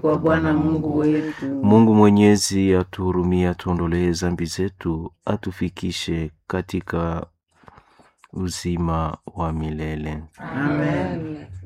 kwa Bwana Mungu wetu. Mungu Mwenyezi atuhurumie, atuondolee dhambi zetu, atufikishe katika uzima wa milele. Amen.